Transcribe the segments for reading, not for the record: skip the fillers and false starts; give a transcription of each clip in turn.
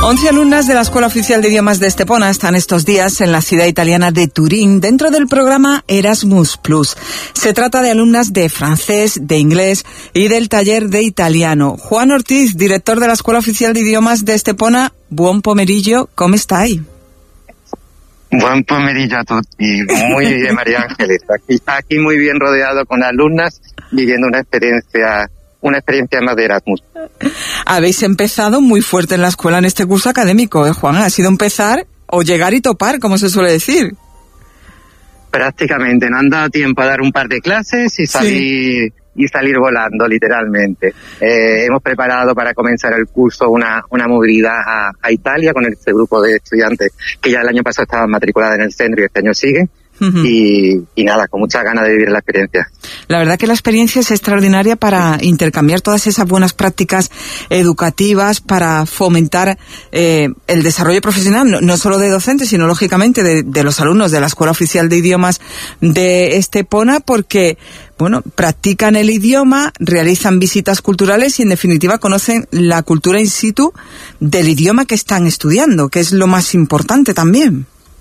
11 alumnas de la Escuela Oficial de Idiomas de Estepona están estos días en la ciudad italiana de Turín dentro del programa Erasmus+. Se trata de alumnas de francés, de inglés y del taller de italiano. Juan Ortiz, director de la Escuela Oficial de Idiomas de Estepona, buon pomeriggio, ¿cómo estáis? Buen pomeriggio a tutti. Muy bien, María Ángeles. Aquí muy bien rodeado con alumnas, viviendo una experiencia más de Erasmus. Habéis empezado muy fuerte en la escuela en este curso académico, Juan. Ha sido empezar o llegar y topar, como se suele decir. Prácticamente, no han dado tiempo a dar un par de clases y salir volando, literalmente. Hemos preparado para comenzar el curso una movilidad a Italia con este grupo de estudiantes que ya el año pasado estaban matriculadas en el centro y este año siguen. Y nada, con muchas ganas de vivir la experiencia. La verdad que la experiencia es extraordinaria para intercambiar todas esas buenas prácticas educativas, para fomentar el desarrollo profesional, no solo de docentes, sino lógicamente de los alumnos de la Escuela Oficial de Idiomas de Estepona, porque bueno, practican el idioma, realizan visitas culturales y en definitiva conocen la cultura in situ del idioma que están estudiando, que es lo más importante también.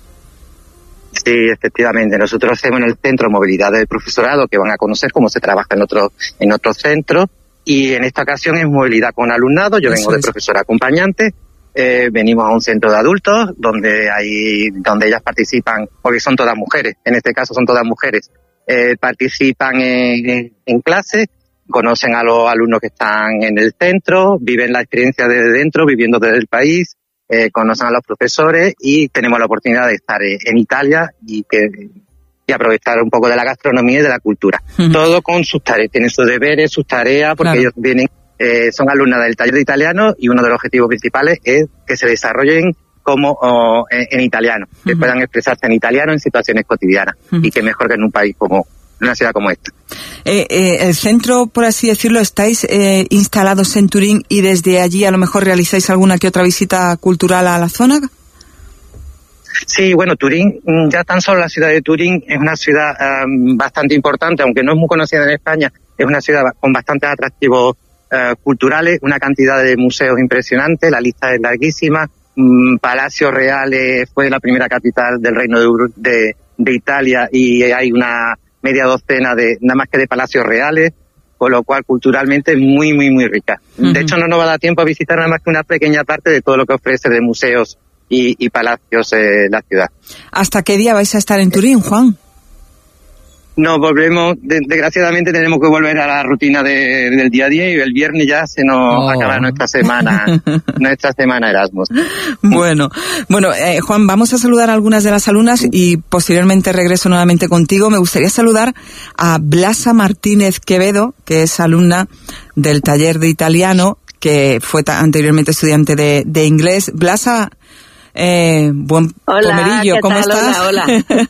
Sí, efectivamente. Nosotros hacemos en el centro movilidad del profesorado, que van a conocer cómo se trabaja en otros centros, y en esta ocasión es movilidad con alumnado. Yo vengo de profesora acompañante. Venimos a un centro de adultos donde ellas participan, porque son todas mujeres. En este caso son todas mujeres. Participan en clases, conocen a los alumnos que están en el centro, viven la experiencia desde dentro, viviendo desde el país. Conocen a los profesores y tenemos la oportunidad de estar en Italia y aprovechar un poco de la gastronomía y de la cultura. Todo con sus tareas, tienen sus deberes, sus tareas, porque claro, ellos vienen, son alumnas del taller de italiano y uno de los objetivos principales es que se desarrollen en italiano, que puedan expresarse en italiano en situaciones cotidianas y que mejor que en un país como en una ciudad como esta. El centro, por así decirlo, estáis instalados en Turín y desde allí a lo mejor realizáis alguna que otra visita cultural a la zona. Sí, bueno, Turín, ya tan solo la ciudad de Turín es una ciudad bastante importante, aunque no es muy conocida en España, es una ciudad con bastantes atractivos culturales, una cantidad de museos impresionante, la lista es larguísima. Palacio Reale fue la primera capital del Reino de Italia y hay una media docena nada más que de palacios reales, con lo cual culturalmente es muy, muy, muy rica. De hecho, no nos va a dar tiempo a visitar nada más que una pequeña parte de todo lo que ofrece de museos y palacios la ciudad. ¿Hasta qué día vais a estar en Turín, Juan? Nos volvemos, desgraciadamente tenemos que volver a la rutina del día a día y el viernes ya se nos acaba nuestra semana Erasmus. Bueno, Juan, vamos a saludar a algunas de las alumnas y posteriormente regreso nuevamente contigo. Me gustaría saludar a Blasa Martínez Quevedo, que es alumna del taller de italiano, que fue anteriormente estudiante de inglés. Blasa, buen pomerillo, ¿cómo estás? Hola.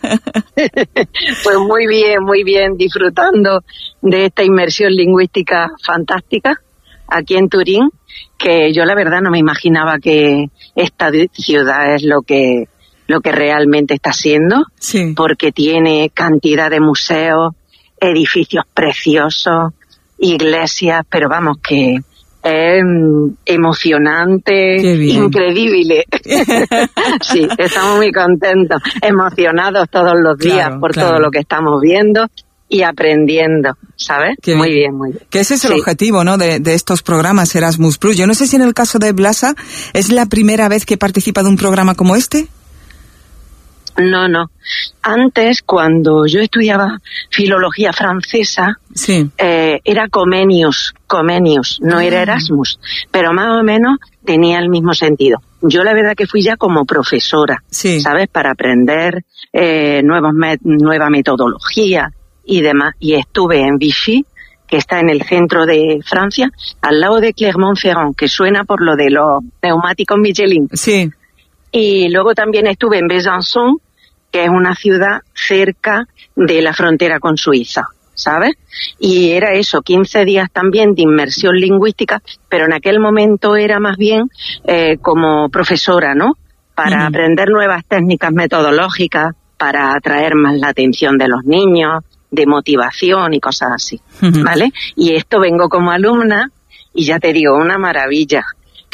Pues muy bien, disfrutando de esta inmersión lingüística fantástica aquí en Turín, que yo la verdad no me imaginaba que esta ciudad es lo que realmente está siendo, sí, porque tiene cantidad de museos, edificios preciosos, iglesias, pero vamos que es emocionante, increíble. Sí, estamos muy contentos, emocionados todos los días por todo lo que estamos viendo y aprendiendo, ¿sabes? Muy bien. Que ese es el objetivo, ¿no?, de estos programas Erasmus+. Yo no sé si en el caso de Blasa es la primera vez que participa de un programa como este. No. Antes, cuando yo estudiaba filología francesa, era Comenius, no era Erasmus, pero más o menos tenía el mismo sentido. Yo la verdad que fui ya como profesora, ¿sabes? Para aprender nueva metodología y demás. Y estuve en Vichy, que está en el centro de Francia, al lado de Clermont-Ferrand, que suena por lo de los neumáticos Michelin. Sí. Y luego también estuve en Besançon, que es una ciudad cerca de la frontera con Suiza, ¿sabes? Y era eso, 15 días también de inmersión lingüística, pero en aquel momento era más bien como profesora, ¿no? Para aprender nuevas técnicas metodológicas, para atraer más la atención de los niños, de motivación y cosas así, ¿vale? Y esto vengo como alumna y ya te digo, una maravilla.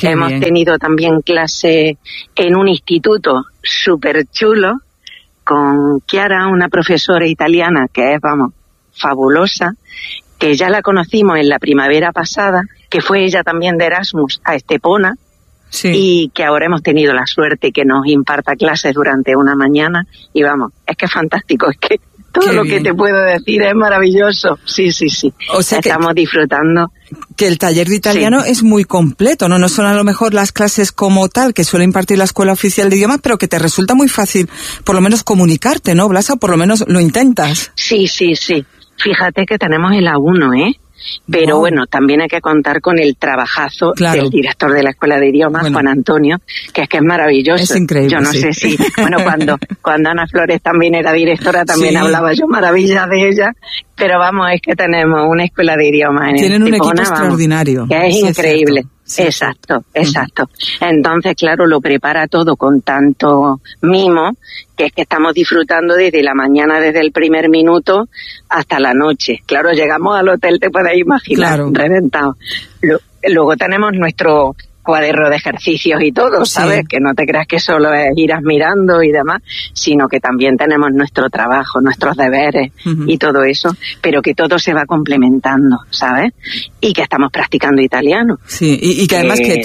Hemos tenido también clase en un instituto súper chulo con Chiara, una profesora italiana que es, vamos, fabulosa, que ya la conocimos en la primavera pasada, que fue ella también de Erasmus a Estepona, y que ahora hemos tenido la suerte que nos imparta clases durante una mañana, y vamos, es que es fantástico, es que todo lo que te puedo decir es maravilloso. Sí. O sea, estamos disfrutando. Que el taller de italiano es muy completo, ¿no? No son a lo mejor las clases como tal que suele impartir la Escuela Oficial de Idiomas, pero que te resulta muy fácil, por lo menos comunicarte, ¿no, Blasa? O por lo menos lo intentas. Sí. Fíjate que tenemos el A1, ¿eh? Pero bueno, también hay que contar con el trabajazo del director de la Escuela de Idiomas, Juan Antonio, que es maravilloso. Es increíble. Yo no sé si, cuando Ana Flores también era directora, también hablaba yo maravillas de ella, pero vamos, es que tenemos una Escuela de Idiomas en Tienen un equipo extraordinario. Que es increíble. Exacto. Entonces, claro, lo prepara todo con tanto mimo, que es que estamos disfrutando desde la mañana, desde el primer minuto hasta la noche. Claro, llegamos al hotel, te puedes imaginar, reventado. Luego tenemos nuestro cuaderno de ejercicios y todo, ¿sabes? Que no te creas que solo es ir mirando y demás, sino que también tenemos nuestro trabajo, nuestros deberes y todo eso, pero que todo se va complementando, ¿sabes? Y que estamos practicando italiano. Sí, y que además que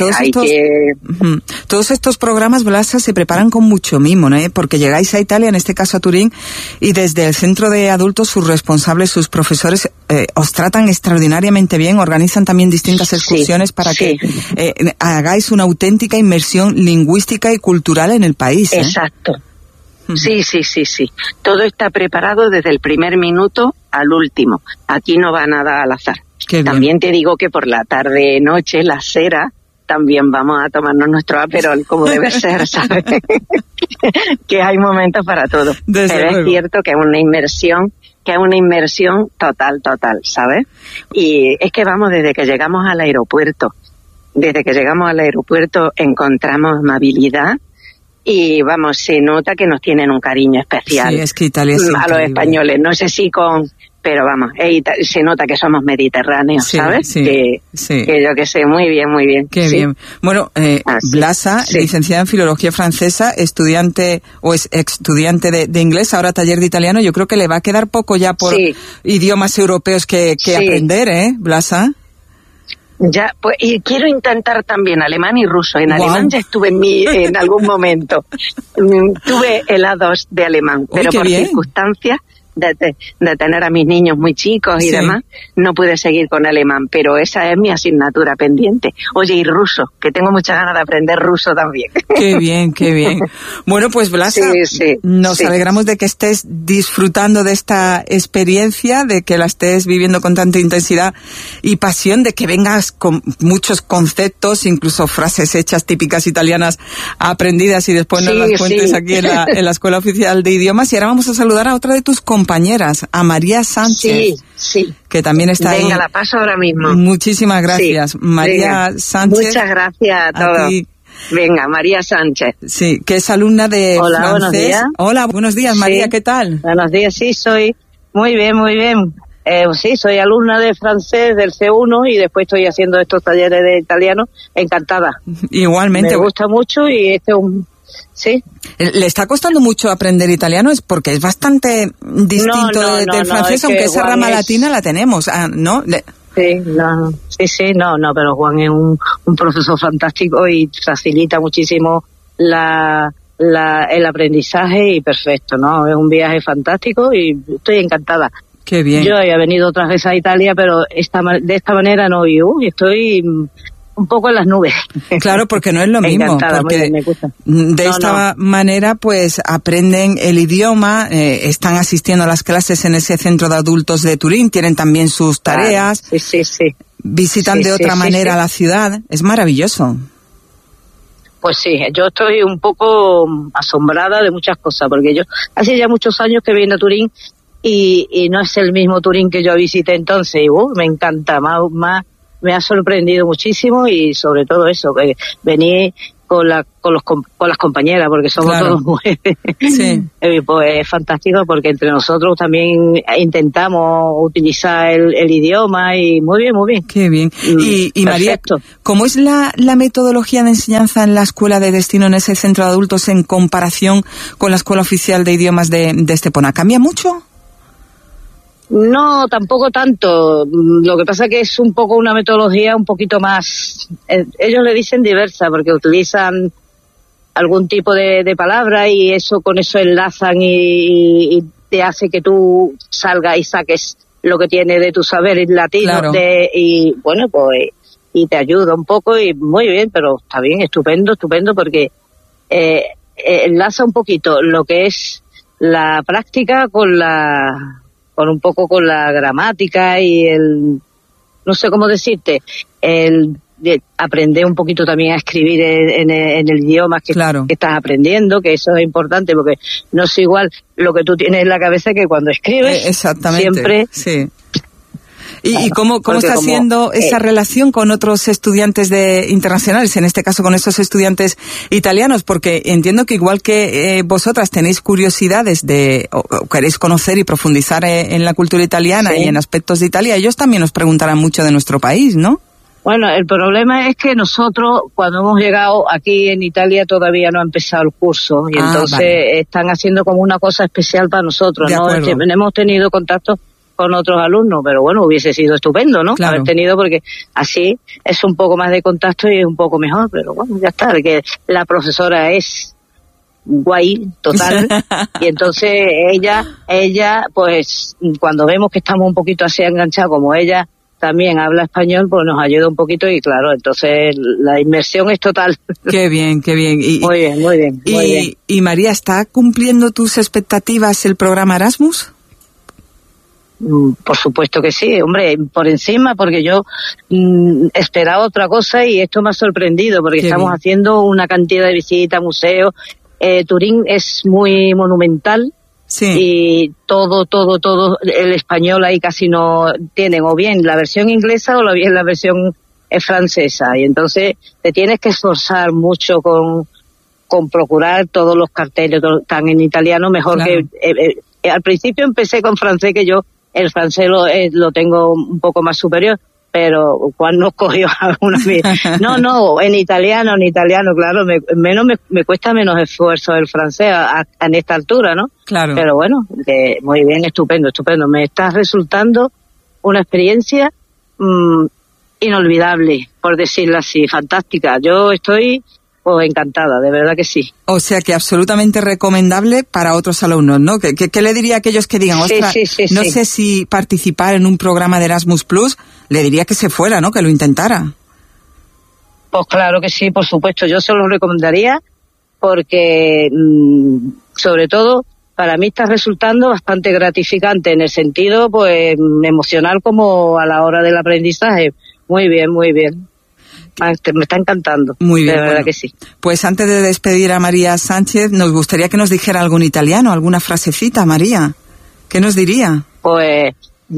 todos estos programas, Blasa, se preparan con mucho mimo, ¿no? Porque llegáis a Italia, en este caso a Turín, y desde el centro de adultos, sus responsables, sus profesores, os tratan extraordinariamente bien, organizan también distintas excursiones para que hagáis una auténtica inmersión lingüística y cultural en el país. Exacto. Sí. Todo está preparado desde el primer minuto al último. Aquí no va nada al azar. También te digo que por la tarde, noche, la cera, también vamos a tomarnos nuestro aperol como debe ser, ¿sabes? Que hay momentos para todo. Pero es cierto que es una inmersión total, ¿sabes? Y es que vamos, desde que llegamos al aeropuerto encontramos amabilidad y vamos, se nota que nos tienen un cariño especial. Sí, es que Italia es a los españoles, no sé si pero vamos, se nota que somos mediterráneos, ¿sabes? Que yo que sé, muy bien. Qué bien. Bueno, Blasa, licenciada en Filología Francesa, estudiante o es estudiante de inglés, ahora taller de italiano, yo creo que le va a quedar poco ya por idiomas europeos que aprender, ¿eh, Blasa? Ya, pues, y quiero intentar también alemán y ruso. En alemán ya estuve en algún momento. Tuve el A2 de alemán, pero por circunstancias de tener a mis niños muy chicos y demás, no pude seguir con alemán, pero esa es mi asignatura pendiente. Oye, y ruso, que tengo muchas ganas de aprender ruso también. Qué bien. Bueno, pues Blasa, nos alegramos de que estés disfrutando de esta experiencia, de que la estés viviendo con tanta intensidad y pasión, de que vengas con muchos conceptos, incluso frases hechas típicas italianas aprendidas y después nos las cuentes aquí en la Escuela Oficial de Idiomas. Y ahora vamos a saludar a otra de tus compañeras, a María Sánchez, que también está ahí. Venga, la paso ahora mismo. Muchísimas gracias, María Sánchez. Muchas gracias a todos. Venga, María Sánchez. Sí, que es alumna de francés. Buenos días. Hola, buenos días, María, ¿qué tal? Buenos días, soy muy bien. Soy alumna de francés del C1 y después estoy haciendo estos talleres de italiano. Encantada. Igualmente. Me gusta mucho y este es un... Sí. ¿Le está costando mucho aprender italiano? Es porque es bastante distinto del francés, aunque esa rama latina la tenemos, ¿no? Pero Juan es un profesor fantástico y facilita muchísimo el aprendizaje y perfecto, ¿no? Es un viaje fantástico y estoy encantada. Qué bien. Yo había venido otras veces a Italia, pero de esta manera no, estoy un poco en las nubes. Claro, porque no es lo mismo. Encantada, porque muy bien, me gusta. De esta manera, pues, aprenden el idioma, están asistiendo a las clases en ese centro de adultos de Turín, tienen también sus tareas. Visitan de otra manera la ciudad. Es maravilloso. Pues sí, yo estoy un poco asombrada de muchas cosas, porque yo hace ya muchos años que vine a Turín y no es el mismo Turín que yo visité entonces. Y me encanta, me ha sorprendido muchísimo y sobre todo eso, que venir con las compañeras, porque somos todos mujeres. Sí. Pues es fantástico, porque entre nosotros también intentamos utilizar el idioma, y muy bien, muy bien. Qué bien. Y María, ¿cómo es la metodología de enseñanza en la Escuela de Destino, en ese centro de adultos, en comparación con la Escuela Oficial de Idiomas de Estepona? ¿Cambia mucho? No, tampoco tanto. Lo que pasa que es un poco una metodología un poquito más, ellos le dicen diversa, porque utilizan algún tipo de palabra, y con eso enlazan y te hace que tú salgas y saques lo que tiene de tu saber en latino, claro. Y bueno, pues, y te ayuda un poco, y muy bien, pero está bien, estupendo, porque enlaza un poquito lo que es la práctica con un poco con la gramática y no sé cómo decirte, aprender un poquito también a escribir en el idioma que estás aprendiendo, que eso es importante, porque no es igual lo que tú tienes en la cabeza que cuando escribes. Exactamente. Siempre. Sí. ¿Y cómo está haciendo esa relación con otros estudiantes internacionales, en este caso con esos estudiantes italianos? Porque entiendo que igual que vosotras tenéis curiosidades o queréis conocer y profundizar en la cultura italiana y en aspectos de Italia, ellos también nos preguntarán mucho de nuestro país, ¿no? Bueno, el problema es que nosotros, cuando hemos llegado aquí en Italia, todavía no ha empezado el curso, y entonces están haciendo como una cosa especial para nosotros, ¿no? Hemos tenido contacto con otros alumnos, pero bueno, hubiese sido estupendo, ¿no? Claro. Haber tenido, porque así es un poco más de contacto y es un poco mejor, pero bueno, ya está, que la profesora es guay, total, y entonces ella, pues, cuando vemos que estamos un poquito así enganchados, como ella también habla español, pues nos ayuda un poquito, y claro, entonces la inmersión es total. Qué bien, qué bien. Muy bien. Y María, ¿está cumpliendo tus expectativas el programa Erasmus? Por supuesto que sí, hombre, por encima, porque yo esperaba otra cosa, y esto me ha sorprendido, porque estamos haciendo una cantidad de visitas a museos. Turín es muy monumental, y todo el español ahí casi no tienen, o bien la versión inglesa o bien la versión francesa, y entonces te tienes que esforzar mucho con procurar todos los carteles están en italiano, mejor que al principio empecé con francés, que yo el francés lo tengo un poco más superior, pero cuando cogió alguna vez, no, en italiano, claro, me cuesta menos esfuerzo el francés en esta altura, ¿no? Claro. Pero bueno, muy bien, estupendo, me está resultando una experiencia inolvidable, por decirlo así, fantástica. Yo estoy encantada, de verdad que sí. O sea que absolutamente recomendable para otros alumnos, ¿no? ¿Qué le diría a aquellos que digan, ostras, no sé si participar en un programa de Erasmus Plus? Le diría que se fuera, ¿no? Que lo intentara. Pues claro que sí, por supuesto. Yo se lo recomendaría, porque sobre todo para mí está resultando bastante gratificante, en el sentido pues emocional como a la hora del aprendizaje. Muy bien. Me está encantando. Muy bien. De verdad que sí. Pues antes de despedir a María Sánchez, nos gustaría que nos dijera algo en italiano, alguna frasecita, María. ¿Qué nos diría? Pues...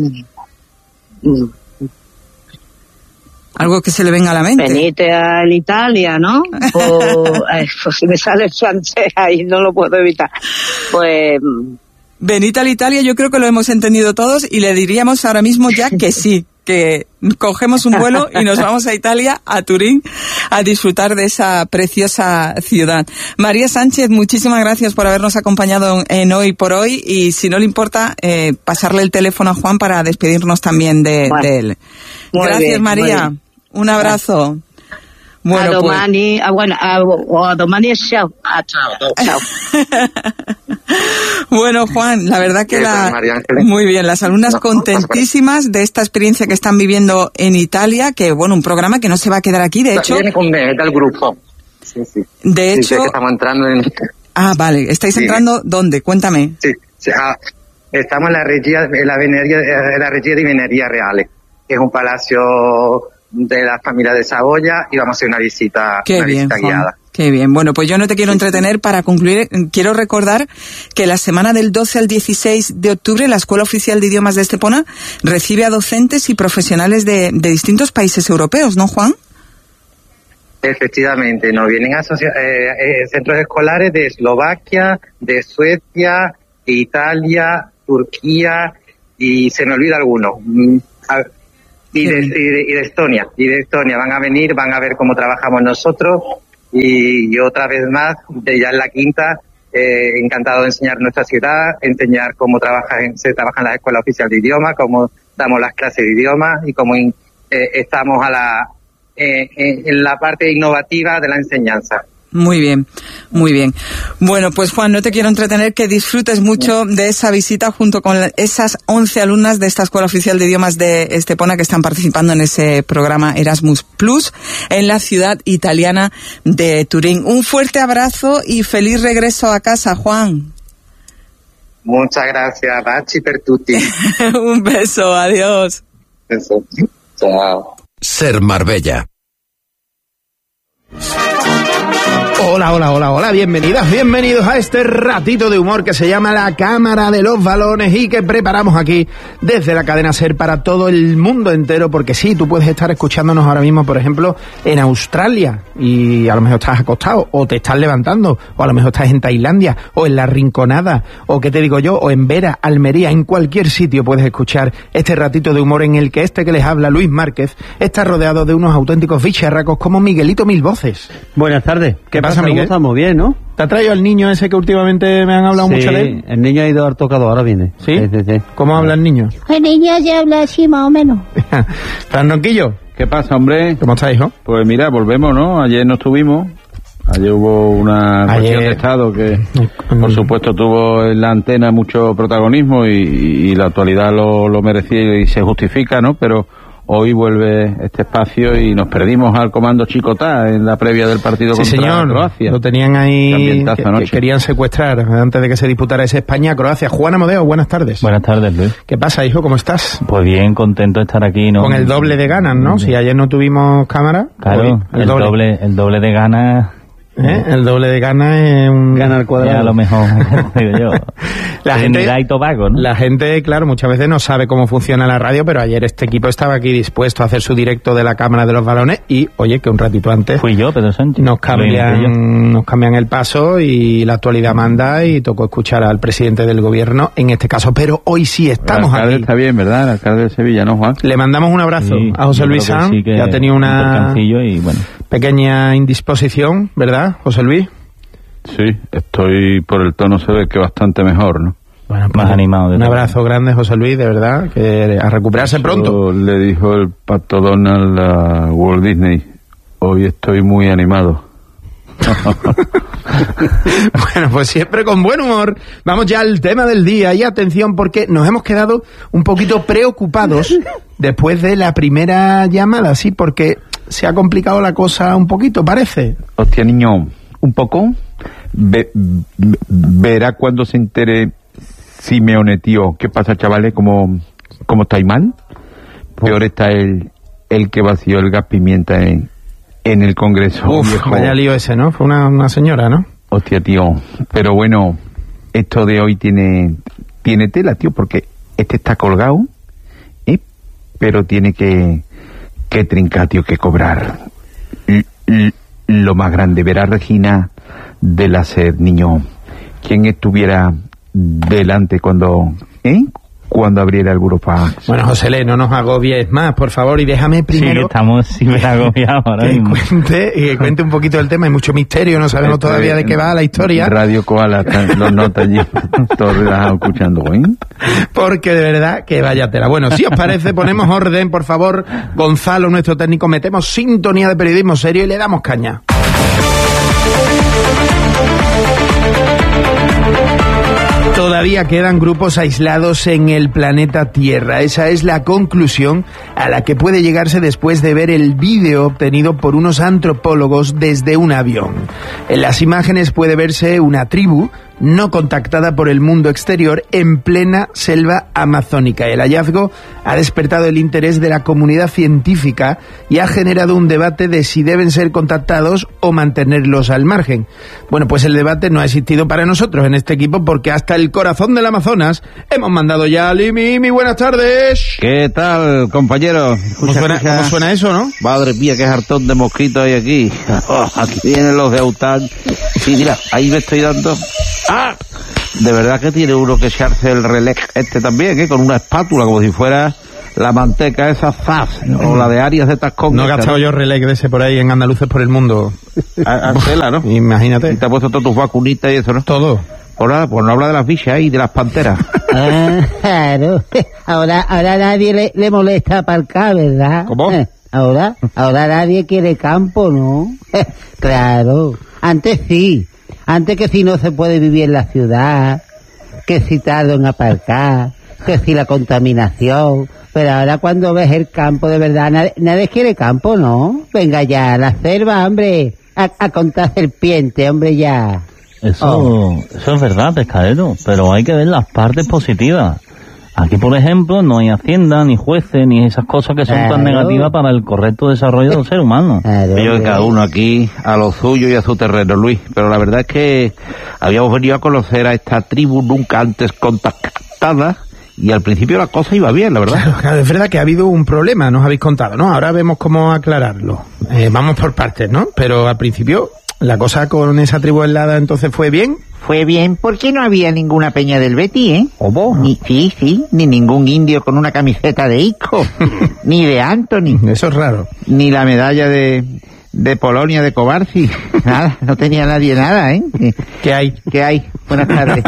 algo que se le venga a la mente. Venite a Italia, ¿no? Pues si me sale el francés ahí, no lo puedo evitar. Pues... Venite a Italia, yo creo que lo hemos entendido todos, y le diríamos ahora mismo ya que sí, que cogemos un vuelo y nos vamos a Italia, a Turín, a disfrutar de esa preciosa ciudad. María Sánchez, muchísimas gracias por habernos acompañado en Hoy por Hoy, y si no le importa, pasarle el teléfono a Juan para despedirnos también de él. Gracias, bien, María. Un abrazo. Bueno, a domani, a domani, chao. Chao. Bueno, Juan, la verdad que muy bien, las alumnas contentísimas de esta experiencia que están viviendo en Italia, que bueno, un programa que no se va a quedar aquí, de hecho. Viene con del grupo. Sí. De hecho. Que estamos entrando en... vale, ¿estáis entrando dónde? Cuéntame. Sí. Estamos en la regia di Veneria Reale, que es un palacio de la familia de Saboya, y vamos a hacer una visita guiada. Qué bien. Bueno, pues yo no te quiero entretener. Para concluir, quiero recordar que la semana del 12 al 16 de octubre la Escuela Oficial de Idiomas de Estepona recibe a docentes y profesionales de distintos países europeos, ¿no, Juan? Efectivamente, nos vienen centros escolares de Eslovaquia, de Suecia, de Italia, Turquía y se me olvida alguno. Y de Estonia. Y de Estonia van a venir, van a ver cómo trabajamos nosotros y otra vez más, ya en la quinta, encantado de enseñar nuestra ciudad, enseñar cómo se trabaja en la escuela oficial de idiomas, cómo damos las clases de idiomas y cómo estamos en la parte innovativa de la enseñanza. Muy bien, muy bien. Bueno, pues Juan, no te quiero entretener, que disfrutes mucho de esa visita junto con esas 11 alumnas de esta Escuela Oficial de Idiomas de Estepona que están participando en ese programa Erasmus Plus en la ciudad italiana de Turín. Un fuerte abrazo y feliz regreso a casa, Juan. Muchas gracias, baci per tutti. Un beso, adiós. Beso. Chao. Ser Marbella. Hola, bienvenidos a este ratito de humor que se llama La Cámara de los Balones y que preparamos aquí desde la cadena SER para todo el mundo entero, porque sí, tú puedes estar escuchándonos ahora mismo, por ejemplo, en Australia y a lo mejor estás acostado o te estás levantando, o a lo mejor estás en Tailandia o en La Rinconada o qué te digo yo, o en Vera, Almería, en cualquier sitio puedes escuchar este ratito de humor en el que que les habla, Luis Márquez, está rodeado de unos auténticos bicharracos como Miguelito Mil Voces. Buenas tardes. ¿Qué pasa, Miguel? Estamos bien, ¿no? ¿Te ha traído al niño ese que últimamente me han hablado mucho de él? El niño ha ido al tocador, ahora viene. ¿Sí? Sí. ¿Cómo habla el niño? El niño ya habla así, más o menos. Fran Ronquillo. ¿Qué pasa, hombre? ¿Cómo estás, hijo? Pues mira, volvemos, ¿no? Ayer no estuvimos. Ayer hubo una cuestión de Estado que, por supuesto, tuvo en la antena mucho protagonismo y la actualidad lo merecía y se justifica, ¿no? Pero hoy vuelve este espacio y nos perdimos al comando Chicotá en la previa del partido contra Croacia. Lo tenían ahí, que querían secuestrar antes de que se disputara ese España-Croacia. Juan Amodeo, buenas tardes. Buenas tardes, Luis. ¿Qué pasa, hijo? ¿Cómo estás? Pues bien, contento de estar aquí, ¿no? Con el doble de ganas, ¿no? Si ayer no tuvimos cámara. Claro, el doble de ganas. El doble de ganas es un... Gana al cuadrado. Ya a lo mejor, digo yo. La y Tobago, ¿no? La gente, claro, muchas veces no sabe cómo funciona la radio, pero ayer este equipo estaba aquí dispuesto a hacer su directo de la Cámara de los Balones y, oye, que un ratito antes... Fui yo, Pedro Sánchez. Nos cambian el paso y la actualidad manda y tocó escuchar al presidente del gobierno en este caso, pero hoy sí estamos aquí. Está bien, ¿verdad? El alcalde de Sevilla, ¿no, Juan? Le mandamos un abrazo a José Luis Sanz, que ha tenido una pequeña indisposición, ¿verdad, José Luis? Sí, estoy por el tono, se ve que bastante mejor, ¿no? Bueno, pues más animado. Un abrazo grande, José Luis, de verdad, que a recuperarse pronto. Le dijo el Pato Donald a Walt Disney, hoy estoy muy animado. Bueno, pues siempre con buen humor. Vamos ya al tema del día y atención porque nos hemos quedado un poquito preocupados después de la primera llamada, sí, porque se ha complicado la cosa un poquito, parece. Hostia, niño, un poco. Verá cuando se entere Simeone, tío. ¿Qué pasa, chavales? ¿Cómo estáis mal? Peor está el que vació el gas pimienta en el Congreso. Uf, viejo. Vaya lío ese, ¿no? Fue una señora, ¿no? Hostia, tío. Pero bueno, esto de hoy tiene tela, tío, porque este está colgado, pero tiene que trincar, tío, que cobrar lo más grande. Verá, Regina de la SER, niño, ¿quién estuviera delante cuando abriera el Burofax? Bueno, José Le, no nos agobies más, por favor, y déjame primero... Sí, que estamos súper agobiados ahora mismo. Que cuente un poquito del tema, hay mucho misterio, no sabemos todavía de qué va la historia. Radio Koala, los notas allí, todos relajados escuchando, Porque de verdad que vaya tela. Bueno, si os parece, ponemos orden, por favor, Gonzalo, nuestro técnico, metemos sintonía de periodismo serio y le damos caña. Todavía quedan grupos aislados en el planeta Tierra. Esa es la conclusión a la que puede llegarse después de ver el vídeo obtenido por unos antropólogos desde un avión. En las imágenes puede verse una tribu no contactada por el mundo exterior en plena selva amazónica. El hallazgo ha despertado el interés de la comunidad científica y ha generado un debate de si deben ser contactados o mantenerlos al margen. Bueno, pues el debate no ha existido para nosotros en este equipo porque hasta el corazón del Amazonas hemos mandado ya a Limi. Buenas tardes. ¿Qué tal, compañero? ¿Cómo suena eso, no? Madre mía, qué hartón de mosquitos hay aquí. Aquí vienen los de Aután. Sí, mira, ahí me estoy dando... ¡Ah! De verdad que tiene uno que echarse el relé también, con una espátula, como si fuera la manteca esa Zaz, o la de Arias de Tascón. No he gastado yo relé de ese por ahí en Andaluces por el mundo. Arcela, ¿no? Imagínate. Y te ha puesto todas tus vacunitas y eso, ¿no? Todo. Pues nada, pues no habla de las bichas y de las panteras. Claro. Ahora nadie le molesta aparcar, ¿verdad? ¿Cómo? Ahora nadie quiere campo, ¿no? Claro. Antes sí. Antes que si no se puede vivir en la ciudad, que si tardo en aparcar, que si la contaminación. Pero ahora cuando ves el campo de verdad, nadie quiere campo, ¿no? Venga ya, la selva, hombre, a contar serpiente, hombre, ya. Eso es verdad, pescadero, pero hay que ver las partes positivas. Aquí, por ejemplo, no hay hacienda, ni jueces, ni esas cosas que son tan negativas para el correcto desarrollo del ser humano. Yo, cada uno aquí a lo suyo y a su terreno, Luis. Pero la verdad es que habíamos venido a conocer a esta tribu nunca antes contactada y al principio la cosa iba bien, la verdad. Claro, es verdad que ha habido un problema, nos habéis contado, ¿no? Ahora vemos cómo aclararlo. Vamos por partes, ¿no? Pero al principio la cosa con esa tribu helada entonces fue bien. Fue bien porque no había ninguna peña del Betis, ¿eh? ¿Cómo? Sí, ni ningún indio con una camiseta de Isco, ni de Anthony. Eso es raro. Ni la medalla de Polonia de Cobarci. Nada, no tenía nadie nada, ¿eh? ¿Qué hay? Buenas tardes.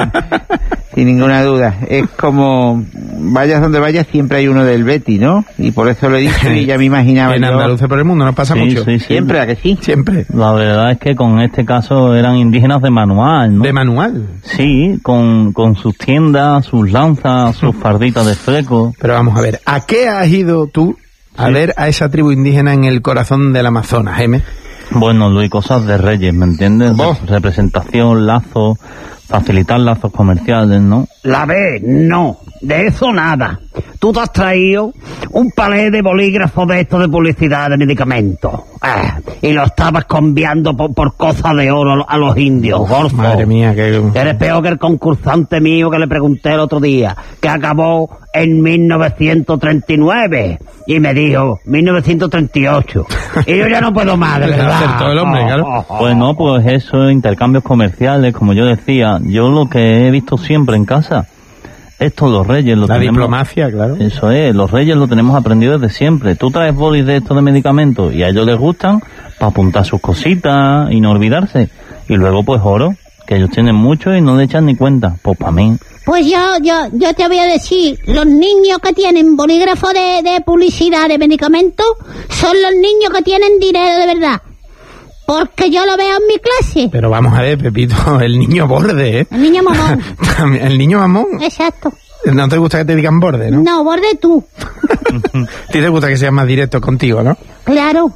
Sin ninguna duda. Es como, vayas donde vayas, siempre hay uno del Betis, ¿no? Y por eso lo he dicho y ya me imaginaba. En Andalucía por el mundo nos pasa mucho. Sí. Siempre, ¿a que sí? Siempre. La verdad es que con este caso eran indígenas de manual, ¿no? ¿De manual? Sí, con sus tiendas, sus lanzas, sus farditas de fleco. Pero vamos a ver, ¿a qué has ido tú a ver a esa tribu indígena en el corazón del Amazonas, Jaime? Bueno, Luis, cosas de reyes, ¿me entiendes? Representación, lazos, facilitar lazos comerciales, ¿no? La B, no, de eso nada. Tú te has traído un palé de bolígrafos de estos de publicidad de medicamentos. Y lo estabas cambiando por cosas de oro a los indios, Gorfo. Madre mía, que... Eres peor que el concursante mío que le pregunté el otro día, que acabó en 1939. Y me dijo, 1938. Y yo ya no puedo más, de verdad. Acertó el hombre, claro. Bueno, pues eso, intercambios comerciales, como yo decía. Yo lo que he visto siempre en casa, esto los reyes lo tenemos... La diplomacia, claro. Eso es, los reyes lo tenemos aprendido desde siempre. Tú traes bolis de estos de medicamentos y a ellos les gustan para apuntar sus cositas y no olvidarse. Y luego pues oro, que ellos tienen mucho y no le echan ni cuenta. Pues para mí... Pues yo te voy a decir, los niños que tienen bolígrafo de publicidad de medicamentos son los niños que tienen dinero de verdad. Porque yo lo veo en mi clase. Pero vamos a ver, Pepito, el niño borde, ¿eh? El niño mamón. ¿El niño mamón? Exacto. ¿No te gusta que te digan borde, no? No, borde tú. A ti te gusta que sean más directos contigo, ¿no? Claro.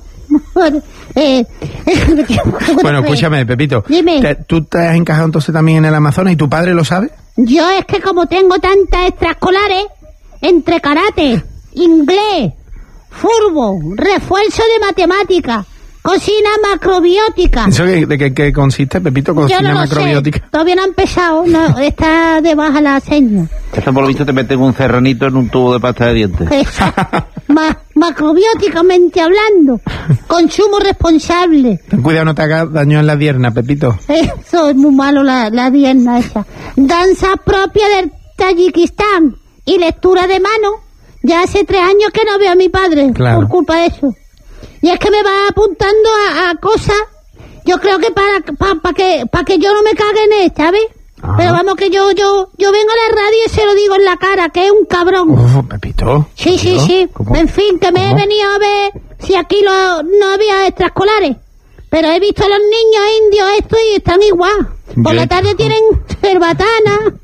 Bueno, escúchame, Pepito. Dime. ¿Tú te has encajado entonces también en el Amazonas y tu padre lo sabe? Yo es que como tengo tantas extraescolares, entre karate, inglés, fútbol, refuerzo de matemáticas, cocina macrobiótica. ¿Eso de qué consiste, Pepito? Cocina yo no macrobiótica. Sé. Todavía no ha empezado, no, está de baja la seña. Eso por lo visto te meten un serranito en un tubo de pasta de dientes. Macrobióticamente hablando. Consumo responsable. Ten cuidado, no te hagas daño en la pierna, Pepito. Eso es muy malo, la pierna esa. Danza propia del Tayikistán y lectura de mano. Ya hace 3 años que no veo a mi padre, claro, por culpa de eso. Y es que me va apuntando a cosas, yo creo que para que yo no me cague en él, ¿sabes? Ajá. Pero vamos, que yo vengo a la radio y se lo digo en la cara, que es un cabrón. Pepito. Sí. ¿Cómo? En fin, que me he venido a ver si aquí no había extraescolares. Pero he visto a los niños indios estos y están igual. Por la tarde tienen cerbatana,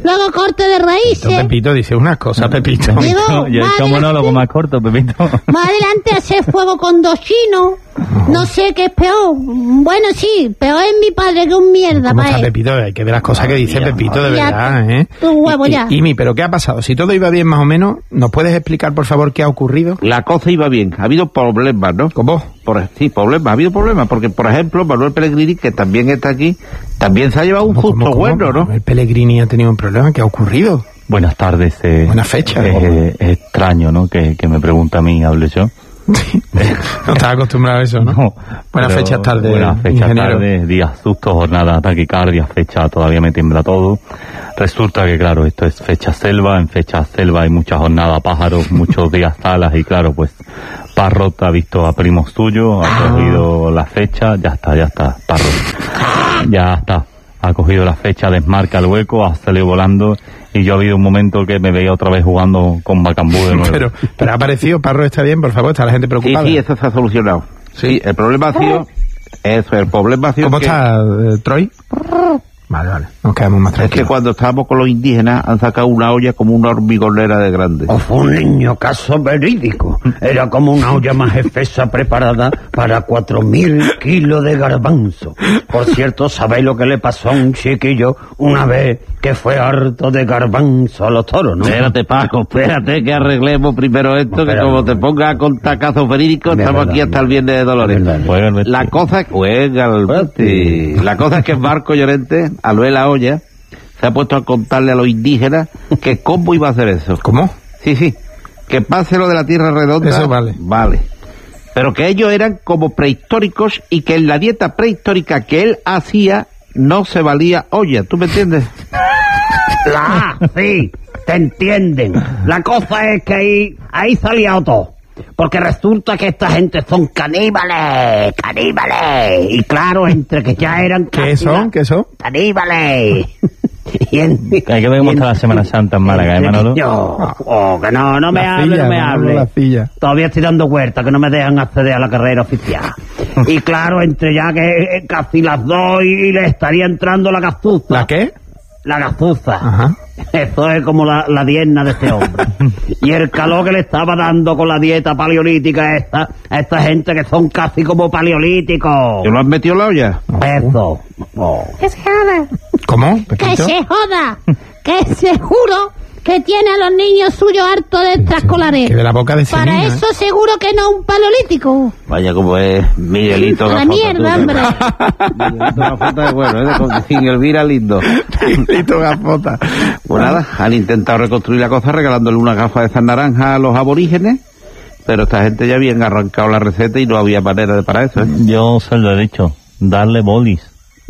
luego corte de raíces. Pepito dice unas cosas, Pepito. Digo, yo he hecho monólogo más corto, Pepito. Más adelante hacer fuego con 2 chinos. No sé qué es peor. Bueno, sí, peor es mi padre que un mierda. ¿Cómo está Pepito? Hay que ver las cosas que dice Pepito, de verdad, ¿eh? Tu huevo ya. Imi, ¿pero qué ha pasado? Si todo iba bien más o menos, ¿nos puedes explicar, por favor, qué ha ocurrido? La cosa iba bien, ha habido problemas, ¿no? ¿Cómo? Sí, problemas, ha habido problemas, porque, por ejemplo, Manuel Pellegrini, que también está aquí, también se ha llevado un susto bueno, ¿no? Manuel Pellegrini ha tenido un problema, ¿qué ha ocurrido? Buenas tardes. Buena fecha. Es extraño, ¿no? Que me pregunta a mí, hable yo. No estás acostumbrado a eso, ¿no? No, buenas fechas tarde, buenas fechas tarde, días sustos, jornada, taquicardia, fecha, todavía me tiembla todo. Resulta que, claro, esto es fecha selva, en fecha selva hay muchas jornadas pájaros, muchos días salas, y claro, pues Parrot ha visto a primos tuyos, ha cogido la fecha, ya está, Parrot, ya está, ha cogido la fecha, desmarca el hueco, ha salido volando. Y yo ha habido un momento que me veía otra vez jugando con Bacambú de nuevo. Pero ha aparecido, Parro está bien, por favor, está la gente preocupada. Sí, eso se ha solucionado. Sí, el problema ha sido... ¿Cómo está Troy? Vale, nos quedamos más tranquilos. Es que cuando estábamos con los indígenas han sacado una olla como una hormigonera de grande. Fue un niño, caso verídico. Era como una olla más espesa preparada para 4.000 kilos de garbanzo. Por cierto, ¿sabéis lo que le pasó a un chiquillo una vez que fue harto de garbanzo a los toros, no? Espérate, Paco, espérate que arreglemos primero esto, que como te pongas a contar casos verídicos, estamos aquí hasta el Viernes de Dolores. La cosa es que Marco Llorente, al ver la olla, se ha puesto a contarle a los indígenas que cómo iba a hacer eso. ¿Cómo? Sí, que pase lo de la Tierra Redonda. Eso vale. Vale. Pero que ellos eran como prehistóricos y que en la dieta prehistórica que él hacía no se valía olla, ¿tú me entiendes? Sí, te entienden. La cosa es que ahí salía todo. Porque resulta que esta gente son caníbales. Y claro, entre que ya eran... ¿Qué son? Caníbales. Hay que ver cómo está la Semana Santa en Málaga, ¿eh, Manolo? Que no me hable. Todavía estoy dando vueltas, que no me dejan acceder a la carrera oficial. Y claro, entre ya que casi las 2 y le estaría entrando la gastuza. ¿La qué? La gastuza. Ajá. Eso es como la diezna de este hombre. Y el calor que le estaba dando con la dieta paleolítica a esta gente que son casi como paleolíticos. ¿Te lo has metido en la olla? Eso. Que se joda. ¿Cómo? Que se joda. Que seguro que tiene a los niños suyos hartos de extraescolares. Que de la boca de Celina, para eso seguro que no un paleolítico. Vaya como es Miguelito La Gafota. mierda, hombre. Miguelito Gafota es bueno, sin Elvira lindo. Miguelito Gafota. Pues nada, han intentado reconstruir la cosa regalándole una gafa de esas naranjas a los aborígenes, pero esta gente ya habían arrancado la receta y no había manera para eso, ¿eh? Yo se lo he dicho, darle bolis.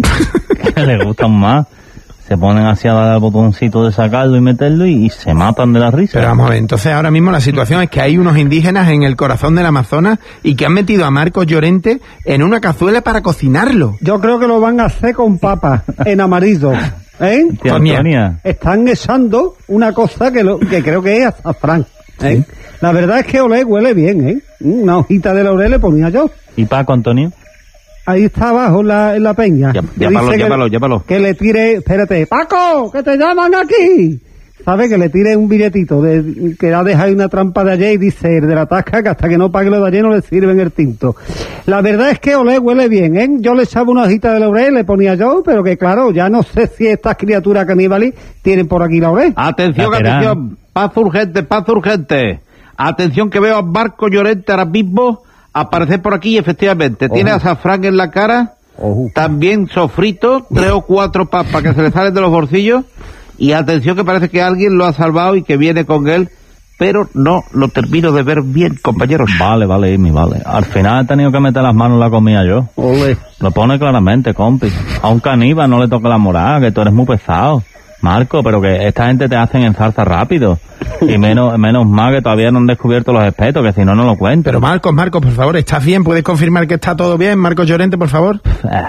Que les gustan más. Se ponen hacia el botoncito de sacarlo y meterlo y se matan de la risa. Pero vamos a ver, entonces ahora mismo la situación es que hay unos indígenas en el corazón del Amazonas y que han metido a Marcos Llorente en una cazuela para cocinarlo. Yo creo que lo van a hacer con papas en amarillo. Tía Antonia. Están echando una cosa que creo que es azafrán. ¿Sí? La verdad es que huele bien, Una hojita de laurel le ponía yo. ¿Y Paco, Antonio? Ahí está abajo en la peña. Llámalo. Que le tire... Espérate. ¡Paco! ¡Que te llaman aquí! ¿Sabes? Que le tire un billetito que ha dejado una trampa de ayer y dice el de la tasca que hasta que no pague lo de ayer no le sirven el tinto. La verdad es que huele bien, Yo le echaba una hojita de laurel, le ponía yo, pero que claro, ya no sé si estas criaturas caníbales tienen por aquí laurel. Atención. Paz urgente. Atención que veo a Marco Llorente ahora mismo aparecer por aquí, efectivamente. Tiene azafrán en la cara, también sofrito, 3 o 4 papas que se le salen de los bolsillos, y atención que parece que alguien lo ha salvado y que viene con él, pero no lo termino de ver bien, compañeros. Vale, Amy, vale. Al final he tenido que meter las manos en la comida yo. Lo pone claramente, compi. A un caníbal no le toca la moral, que tú eres muy pesado. Marco, pero que esta gente te hacen en salsa rápido. Y menos mal que todavía no han descubierto los espetos, que si no lo cuento. Pero Marcos, por favor, ¿estás bien? ¿Puedes confirmar que está todo bien? Marcos Llorente, por favor.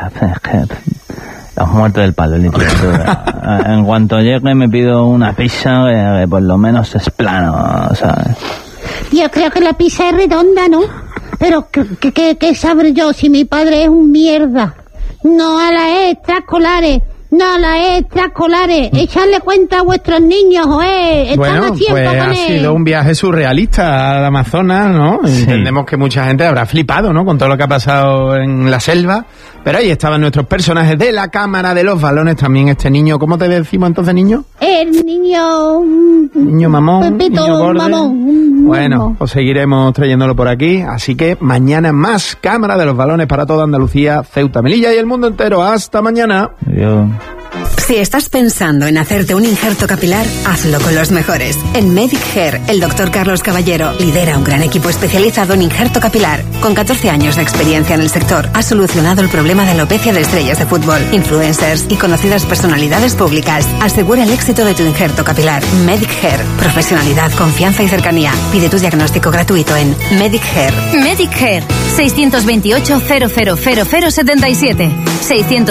Los muertos del palo, en cuanto llegue me pido una pizza que por lo menos es plano, ¿sabes? Yo creo que la pizza es redonda, ¿no? Pero ¿qué sabré yo si mi padre es un mierda? No a las extraescolares. No, las extraescolares. Echarle cuenta a vuestros niños, Están bueno, a tiempo pues con ha sido un viaje surrealista al Amazonas, ¿no? Sí. Entendemos que mucha gente habrá flipado, ¿no? Con todo lo que ha pasado en la selva. Pero ahí estaban nuestros personajes de la Cámara de los Balones. También este niño, ¿cómo te decimos entonces, niño? El niño... Niño mamón, Pepito, niño borde. mamón. Bueno, pues seguiremos trayéndolo por aquí. Así que mañana más Cámara de los Balones para toda Andalucía, Ceuta, Melilla y el mundo entero. Hasta mañana. Adiós. Si estás pensando en hacerte un injerto capilar, hazlo con los mejores. En Medic Hair, el doctor Carlos Caballero lidera un gran equipo especializado en injerto capilar. Con 14 años de experiencia en el sector, ha solucionado el problema de alopecia de estrellas de fútbol, influencers y conocidas personalidades públicas. Asegura el éxito de tu injerto capilar. Medic Hair. Profesionalidad, confianza y cercanía. Pide tu diagnóstico gratuito en Medic Hair. Medic Hair. 628 000077. 600